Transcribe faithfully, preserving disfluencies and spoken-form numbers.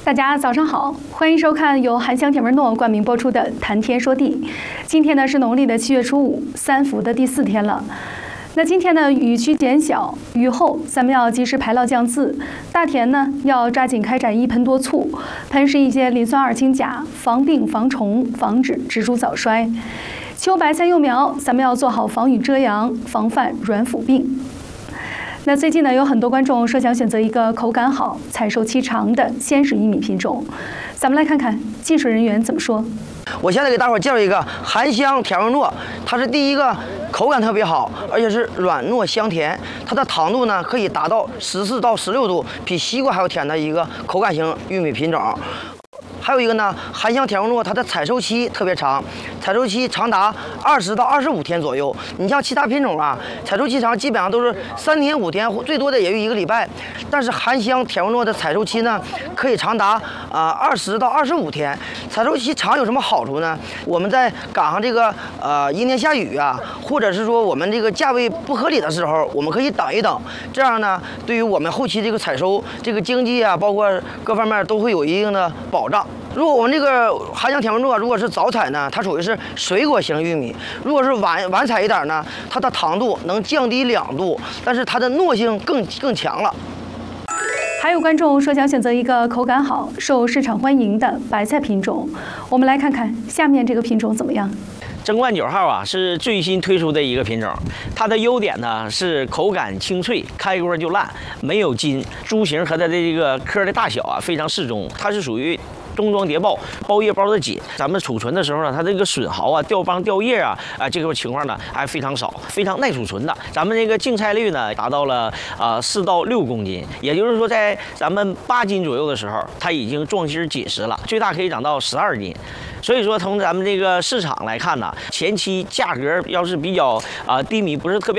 大家早上好，欢迎收看由韩湘铁文诺冠名播出的《谈天说地》。今天呢是农历的七月初五，三伏的第四天了。那今天呢雨区减小，雨后咱们要及时排涝降渍。大田呢要抓紧开展一喷多促，喷施一些磷酸二氢钾，防病防虫，防止植株早衰。秋白菜幼苗，咱们要做好防雨遮阳，防范软腐病。那最近呢，有很多观众说想选择一个口感好、采收期长的鲜食玉米品种，咱们来看看技术人员怎么说。 我现在给大伙介绍一个韩湘田文诺，它是第一个口感特别好，而且是软糯香甜，它的糖度呢可以达到十四到十六度，比西瓜还要甜的一个口感型玉米品种。还有一个呢，韩湘田文诺，它的采收期特别长，采收期长达二十到二十五天左右。你像其他品种啊，采收期长基本上都是三天五天，最多的也就一个礼拜。但是韩湘田文诺的采收期呢，可以长达啊二十到二十五天。采收期长有什么好处呢？我们在赶上这个呃阴天下雨啊，或者是说我们这个价位不合理的时候，我们可以等一等，这样呢，对于我们后期这个采收、这个经济啊，包括各方面都会有一定的保障。如果我们这个韩湘田文诺如果是早采呢，它属于是水果型玉米；如果是晚晚采一点呢，它的糖度能降低两度，但是它的糯性更更强了。 还有观众说想选择一个口感好、受市场欢迎的白菜品种，我们来看看下面这个品种怎么样。 贞观九号啊，是最新推出的一个品种，它的优点呢是口感清脆，开锅就烂，没有筋，株型和它的这个颗的大小啊非常适中，它是属于中装叠包，包叶包的紧。咱们储存的时候呢，它这个损耗啊、掉帮、掉叶啊，啊这个情况呢还非常少，非常耐储存的。咱们这个净菜率呢达到了啊四到六公斤，也就是说在咱们八斤左右的时候，它已经壮心紧实了，最大可以长到十二斤。所以说从咱们这个市场来看呢，前期价格要是比较啊低迷，不是特别